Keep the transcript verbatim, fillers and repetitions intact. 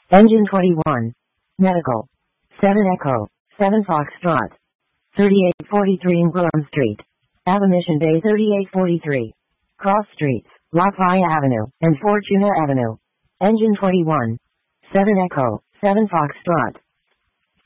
Engine twenty-one. Medical. seven Echo. seven Foxtrot. thirty-eight forty-three Ingram Street. Mission Bay thirty-eight forty-three. Cross Streets, Lafayette Avenue, and Fortuna Avenue. Engine twenty-one. seven Echo. seven Foxtrot.